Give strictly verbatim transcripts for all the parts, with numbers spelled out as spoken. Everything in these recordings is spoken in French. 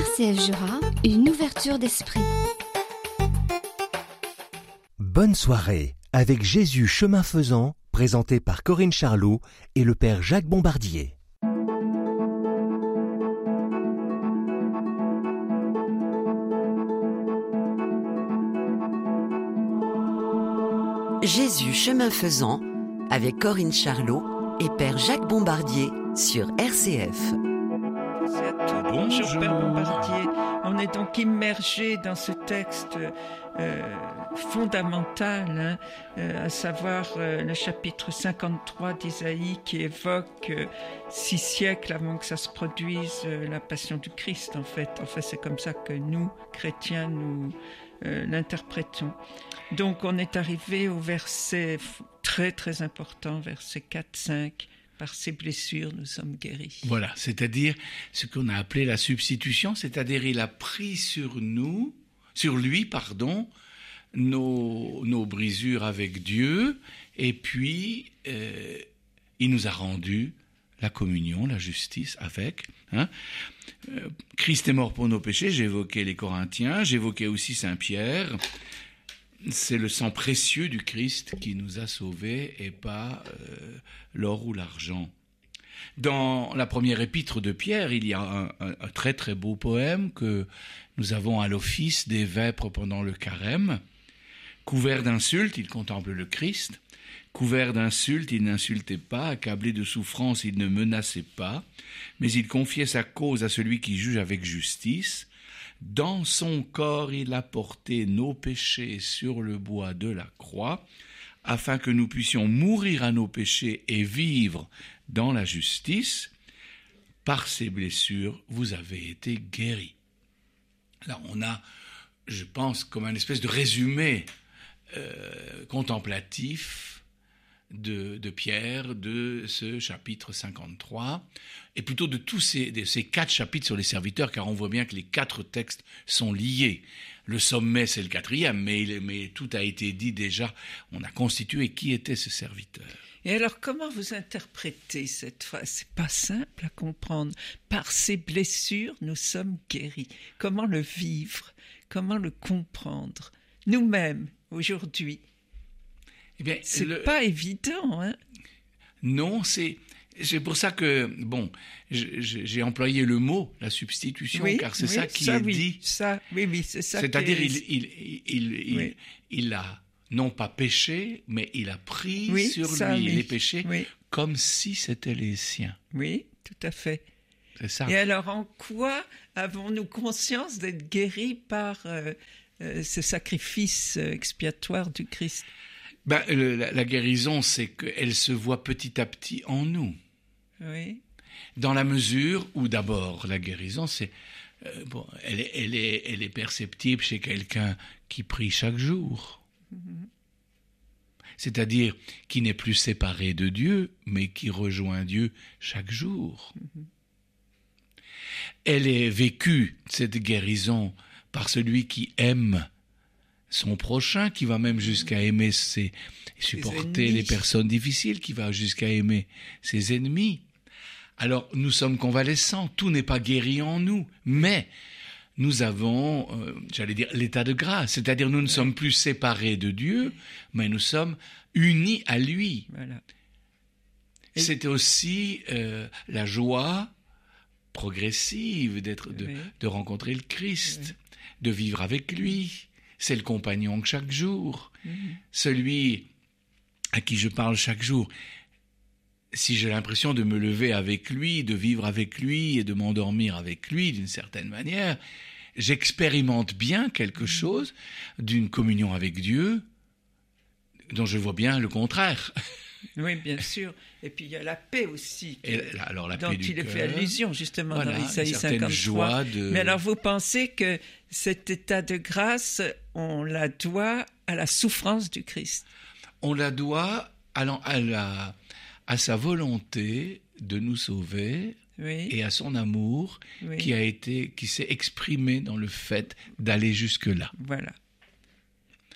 R C F Jura, une ouverture d'esprit. Bonne soirée avec Jésus chemin faisant, présenté par Corinne Charlot et le Père Jacques Bombardier. Jésus chemin faisant avec Corinne Charlot et Père Jacques Bombardier sur R C F. Bonjour Père Bombardier. On est donc immergé dans ce texte euh, fondamental, hein, euh, à savoir euh, le chapitre cinquante-trois d'Isaïe qui évoque euh, six siècles avant que ça se produise euh, la passion du Christ en fait. Enfin, c'est comme ça que nous, chrétiens, nous euh, l'interprétons. Donc on est arrivé au verset très très important, verset quatre cinq. Par ses blessures, nous sommes guéris. Voilà, c'est-à-dire ce qu'on a appelé la substitution, c'est-à-dire il a pris sur nous, sur lui, pardon, nos, nos brisures avec Dieu, et puis euh, il nous a rendu la communion, la justice avec. Hein. Euh, Christ est mort pour nos péchés, j'évoquais les Corinthiens, j'évoquais aussi Saint Pierre. C'est le sang précieux du Christ qui nous a sauvés et pas euh, l'or ou l'argent. Dans la première épître de Pierre, il y a un, un, un très très beau poème que nous avons à l'office des vêpres pendant le carême. Couvert d'insultes, il contemple le Christ. Couvert d'insultes, il n'insultait pas. Accablé de souffrance, il ne menaçait pas. Mais il confiait sa cause à celui qui juge avec justice. Dans son corps, il a porté nos péchés sur le bois de la croix, afin que nous puissions mourir à nos péchés et vivre dans la justice. Par ses blessures, vous avez été guéris. Là, on a, je pense, comme un espèce de résumé euh, contemplatif de, de Pierre, de ce chapitre cinquante-trois, et plutôt de tous ces, de ces quatre chapitres sur les serviteurs, car on voit bien que les quatre textes sont liés. Le sommet, c'est le quatrième, mais, il, mais tout a été dit déjà. On a constitué qui était ce serviteur. Et alors, comment vous interprétez cette phrase ? C'est pas simple à comprendre. Par ces blessures, nous sommes guéris. Comment le vivre ? Comment le comprendre ? Nous-mêmes, aujourd'hui. Eh bien, c'est le... pas évident, hein ? Non, c'est... C'est pour ça que, bon, j'ai employé le mot, la substitution, oui, car c'est oui, ça qui ça, est oui, dit. Ça, oui, oui, c'est ça. C'est-à-dire, est... il, il, il, il, oui. il, il a non pas péché, mais il a pris oui, sur ça, lui oui. les péchés oui. comme si c'était les siens. Oui, tout à fait. C'est ça. Et alors, en quoi avons-nous conscience d'être guéris par euh, euh, ce sacrifice expiatoire du Christ ? Ben, le, la, la guérison, c'est qu'elle se voit petit à petit en nous. Oui. Dans la mesure où, d'abord, la guérison, c'est, euh, bon, elle est, elle est, elle est perceptible chez quelqu'un qui prie chaque jour. Mm-hmm. C'est-à-dire qui n'est plus séparé de Dieu, mais qui rejoint Dieu chaque jour. Mm-hmm. Elle est vécue, cette guérison, par celui qui aime son prochain, qui va même jusqu'à aimer ses, supporter les personnes difficiles, qui va jusqu'à aimer ses ennemis. Alors, nous sommes convalescents, tout n'est pas guéri en nous, mais nous avons, euh, j'allais dire, l'état de grâce, c'est-à-dire nous ne sommes plus séparés de Dieu, mais nous sommes unis à lui. Voilà. Et... C'est aussi euh, la joie progressive d'être, de, oui. de rencontrer le Christ, oui. de vivre avec lui. C'est le compagnon de chaque jour, mmh. celui à qui je parle chaque jour. Si j'ai l'impression de me lever avec lui, de vivre avec lui et de m'endormir avec lui d'une certaine manière, j'expérimente bien quelque chose d'une communion avec Dieu dont je vois bien le contraire. Oui, bien sûr. Et puis il y a la paix aussi, que, et, alors, la dont paix du il est cœur, fait allusion justement voilà, dans Isaïe cinquante-trois. Joie de... Mais alors vous pensez que cet état de grâce, on la doit à la souffrance du Christ ? On la doit à, la, à, la, à sa volonté de nous sauver, oui. et à son amour oui. qui a été, qui s'est exprimé dans le fait d'aller jusque-là. Voilà.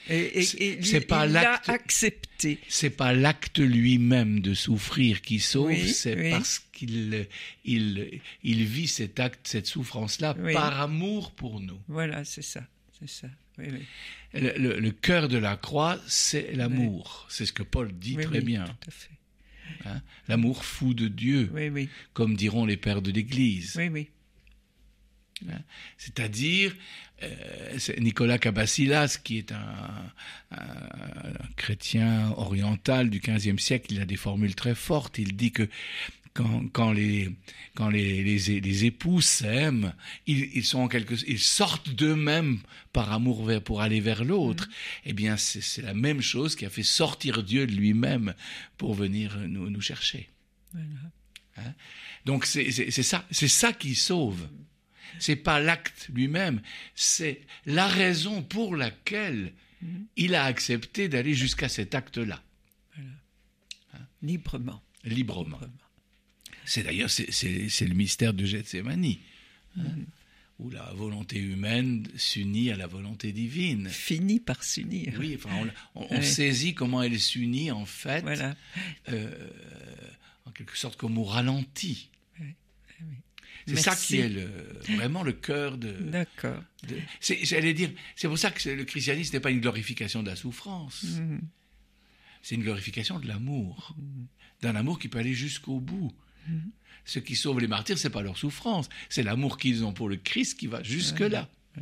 Et, et, et c'est il, pas il l'a l'acte, accepté. c'est pas l'acte lui-même de souffrir qui sauve, Oui, c'est oui. parce qu'il il, il vit cet acte, cette souffrance-là Oui. par amour pour nous. Voilà, c'est ça, c'est ça. Oui, oui. Le, le, le cœur de la croix, c'est l'amour. C'est ce que Paul dit Oui, très oui, bien. tout à fait. Hein, l'amour fou de Dieu, Oui, oui, comme diront les pères de l'Église. oui, oui. Hein, c'est-à-dire, euh, c'est Nicolas Cabasilas, qui est un, un, un chrétien oriental du quinzième siècle, il a des formules très fortes. Il dit que quand, quand les, quand les, les, les époux s'aiment, ils, ils, sont en quelque, ils sortent d'eux-mêmes par amour vers, pour aller vers l'autre. Mmh. Eh bien, c'est, c'est la même chose qui a fait sortir Dieu de lui-même pour venir nous, nous chercher. Voilà. Hein? Donc, c'est, c'est, c'est, ça, c'est ça qui sauve. C'est pas l'acte lui-même, c'est la raison pour laquelle mmh. il a accepté d'aller jusqu'à cet acte-là. Voilà. Hein? Librement. Librement. Librement. C'est d'ailleurs c'est, c'est, c'est le mystère de Gethsémani, hein, mmh. où la volonté humaine s'unit à la volonté divine. Finit par s'unir. Oui, enfin, on, on, on ouais. saisit comment elle s'unit en fait, voilà. euh, en quelque sorte comme au ralenti. Oui. Oui. C'est Merci. ça qui est le, vraiment le cœur de... D'accord. De, c'est, j'allais dire, c'est pour ça que le christianisme n'est pas une glorification de la souffrance. Mmh. C'est une glorification de l'amour. Mmh. D'un amour qui peut aller jusqu'au bout. Mmh. Ce qui sauve les martyrs, c'est pas leur souffrance. C'est l'amour qu'ils ont pour le Christ qui va jusque-là. Mmh.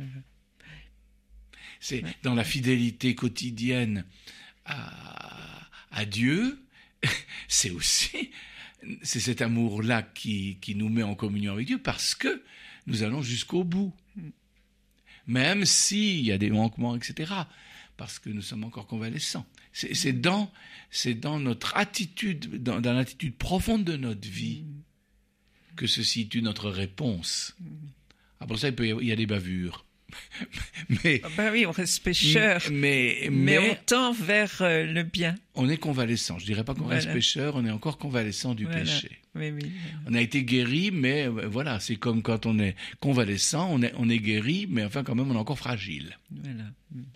C'est mmh. dans la fidélité quotidienne à, à Dieu, c'est aussi... C'est cet amour-là qui, qui nous met en communion avec Dieu parce que nous allons jusqu'au bout. Même s'il y a des manquements, et cetera. Parce que nous sommes encore convalescents. C'est, c'est, dans, c'est dans notre attitude, dans, dans l'attitude profonde de notre vie que se situe notre réponse. Après ça, il, peut y avoir, il y a des bavures. mais, ah ben oui, on reste pécheur, mais, mais, mais on tend vers euh, le bien. On est convalescent. Je ne dirais pas qu'on voilà. reste pécheur, on est encore convalescent du voilà. péché. Oui, oui, voilà. On a été guéri, mais voilà, c'est comme quand on est convalescent, on est, on est guéri, mais enfin quand même on est encore fragile. Voilà.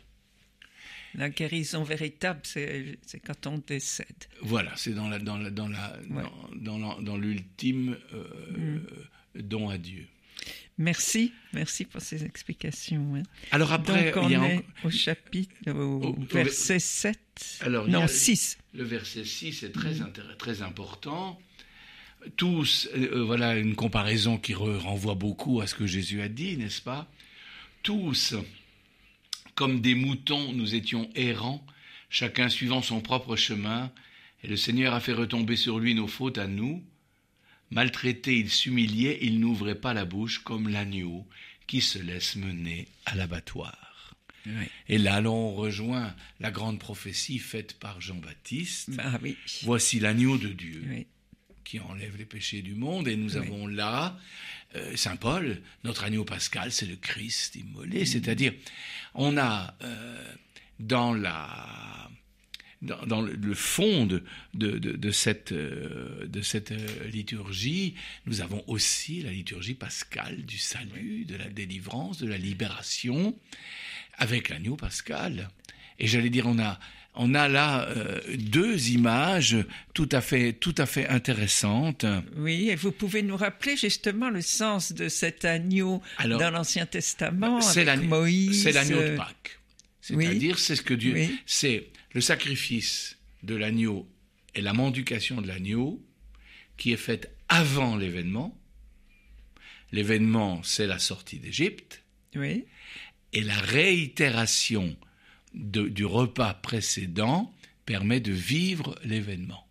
La guérison véritable, c'est, c'est quand on décède. Voilà, c'est dans, la, dans, la, dans, la, ouais. dans, dans, la, dans l'ultime euh, mm. don à Dieu. Merci, merci pour ces explications. Hein. Alors après, donc on il y a est en... au chapitre, au, au verset au... sept, Alors, non, il y a, six. Le verset six est très, mmh. intér- très important. Tous, euh, voilà une comparaison qui re- renvoie beaucoup à ce que Jésus a dit, n'est-ce pas ? Tous, comme des moutons, nous étions errants, chacun suivant son propre chemin, et le Seigneur a fait retomber sur lui nos fautes à nous. Maltraité, il s'humiliait, il n'ouvrait pas la bouche comme l'agneau qui se laisse mener à l'abattoir. Oui. Et là, l'on rejoint la grande prophétie faite par Jean-Baptiste. Bah, oui. Voici l'agneau de Dieu oui. qui enlève les péchés du monde. Et nous oui. avons là, euh, Saint Paul, notre agneau pascal, c'est le Christ immolé. Mmh. C'est-à-dire, on a euh, dans la... Dans, dans le, le fond de, de, de, de cette, euh, de cette euh, liturgie, nous avons aussi la liturgie pascale du salut, de la délivrance, de la libération, avec l'agneau pascal. Et j'allais dire, on a, on a là euh, deux images tout à fait, tout à fait intéressantes. Oui, et vous pouvez nous rappeler justement le sens de cet agneau Alors, dans l'Ancien Testament, c'est avec l'agneau, Moïse. C'est l'agneau de Pâques. C'est-à-dire, oui. c'est ce que Dieu... Oui. C'est le sacrifice de l'agneau et la mendication de l'agneau qui est faite avant l'événement. L'événement, c'est la sortie d'Égypte. Oui. Et la réitération de, du repas précédent permet de vivre l'événement.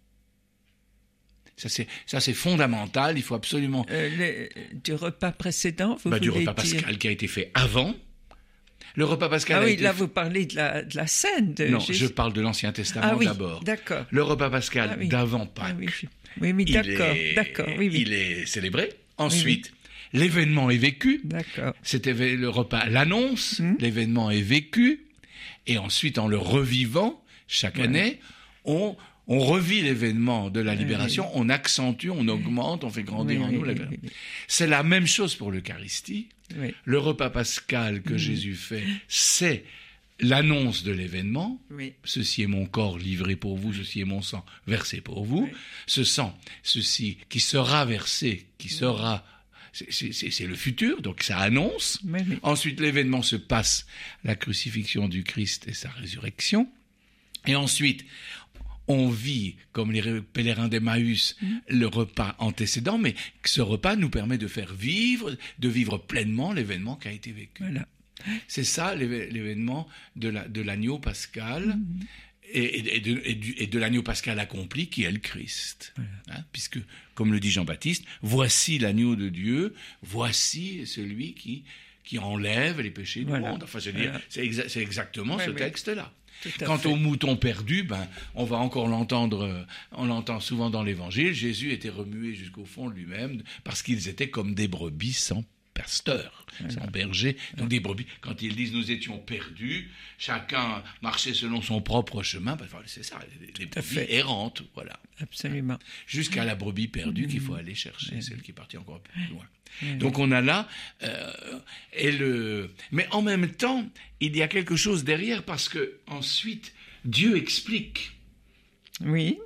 Ça c'est, ça, c'est fondamental, il faut absolument... Euh, le, du repas précédent, vous bah, voulez Du repas dire... pascal qui a été fait avant. Le repas pascal ah a oui, été là fait... vous parlez de la, de la scène de Non, Jésus. je parle de l'Ancien Testament ah, oui, d'abord. D'accord. Le repas pascal ah, oui. d'avant Pâques. Ah, oui, oui, oui, d'accord, il est, d'accord. Oui, oui. Il est célébré. Ensuite, oui, oui. l'événement est vécu. D'accord. C'était le repas l'annonce, hum. l'événement est vécu. Et ensuite, en le revivant, chaque ouais. année, on... On revit l'événement de la libération, oui, oui. on accentue, on augmente, on fait grandir oui, en nous oui, la oui, oui. C'est la même chose pour l'Eucharistie. Oui. Le repas pascal que mmh. Jésus fait, c'est l'annonce de l'événement, Oui. ceci est mon corps livré pour vous, ceci est mon sang versé pour vous, Oui. ce sang, ceci qui sera versé, qui sera, c'est, c'est, c'est le futur, donc ça annonce. Oui, oui. Ensuite, l'événement se passe, la crucifixion du Christ et sa résurrection. Et ensuite, on vit, comme les pèlerins d'Emmaüs, mmh. le repas antécédent, mais ce repas nous permet de faire vivre, de vivre pleinement l'événement qui a été vécu. Voilà. C'est ça l'événement de, la, de l'agneau pascal, mmh. et, et, de, et, du, et de l'agneau pascal accompli qui est le Christ. Voilà. Hein, puisque, comme le dit Jean-Baptiste, voici l'agneau de Dieu, voici celui qui, qui enlève les péchés du voilà. monde. Enfin, je veux dire, voilà. c'est, exa- c'est exactement ouais, ce oui. texte-là. Quant fait. Au mouton perdu, ben, on va encore l'entendre, on l'entend souvent dans l'Évangile, Jésus était remué jusqu'au fond de lui-même parce qu'ils étaient comme des brebis sans pasteur, voilà. sans berger. Donc des brebis, quand ils disent nous étions perdus, chacun marchait selon son propre chemin, ben, c'est ça, les, les brebis fait. errantes, voilà. Absolument. Jusqu'à la brebis perdue mmh. qu'il faut aller chercher, mmh. celle qui est partie encore plus loin. Mmh. Donc on a là, euh, et le... mais en même temps, il y a quelque chose derrière parce que ensuite Dieu explique. Oui.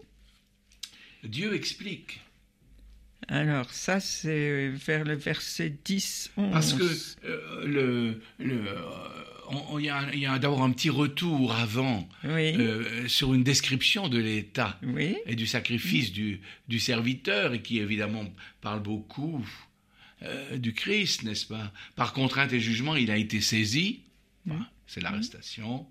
Dieu explique. Alors ça c'est vers le verset dix, onze. Parce que euh, le, le, il y a, y a d'abord un petit retour avant oui. euh, sur une description de l'état oui. et du sacrifice oui. du, du serviteur et qui évidemment parle beaucoup euh, du Christ, n'est-ce pas? Par contrainte et jugement, il a été saisi, oui. enfin, c'est l'arrestation.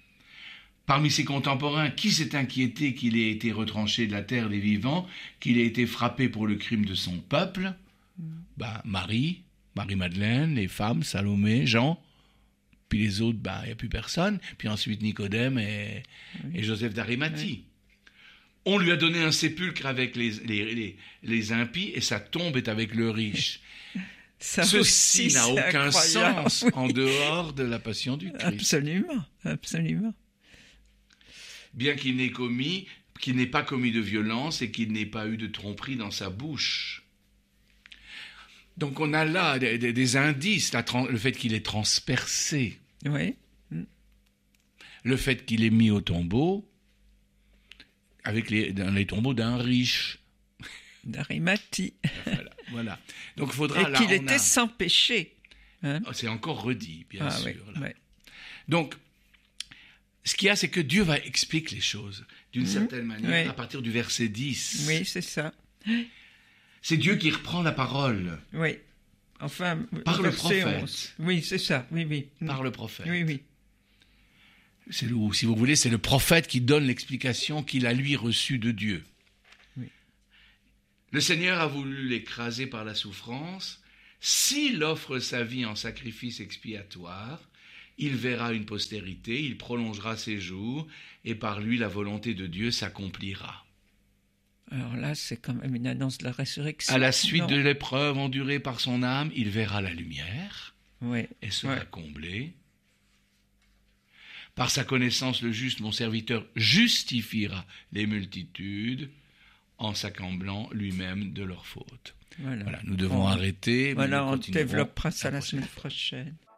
Parmi ses contemporains, qui s'est inquiété qu'il ait été retranché de la terre des vivants, qu'il ait été frappé pour le crime de son peuple? mm. ben, Marie, Marie-Madeleine, les femmes, Salomé, Jean, puis les autres, ben, il n'y a plus personne, puis ensuite Nicodème et, oui. et Joseph d'Arimathie. Oui. On lui a donné un sépulcre avec les, les, les, les impies et sa tombe est avec le riche. Ça Ceci aussi, n'a aucun incroyable. sens oui. en dehors de la passion du Christ. Absolument, absolument. Bien qu'il n'ait commis, qu'il n'ait pas commis de violence et qu'il n'ait pas eu de tromperie dans sa bouche. Donc on a là des, des, des indices, la, le fait qu'il est transpercé, oui. le fait qu'il est mis au tombeau, avec les, dans les tombeaux d'un riche. D'Arimathie. Voilà, voilà. Donc il faudra... Et là, qu'il était a... sans péché. Hein? C'est encore redit, bien ah, sûr. Oui, là. Oui. Donc, ce qu'il y a, c'est que Dieu va expliquer les choses d'une mmh, certaine manière oui. à partir du verset dix. Oui, c'est ça. C'est Dieu qui reprend la parole. Oui. Enfin, par le prophète. onze. Oui, c'est ça. Oui, oui. Par le prophète. Oui, oui. C'est le, si vous voulez, c'est le prophète qui donne l'explication qu'il a lui reçue de Dieu. Oui. Le Seigneur a voulu l'écraser par la souffrance. S'il offre sa vie en sacrifice expiatoire, il verra une postérité, il prolongera ses jours, et par lui la volonté de Dieu s'accomplira. Alors là, c'est quand même une annonce de la résurrection. À la suite non? de l'épreuve endurée par son âme, il verra la lumière oui. et sera oui. comblé. Par sa connaissance, le juste, mon serviteur, justifiera les multitudes en s'accamblant lui-même de leurs fautes. Voilà. Voilà, nous devons on, arrêter. Voilà, on développera ça la semaine prochaine.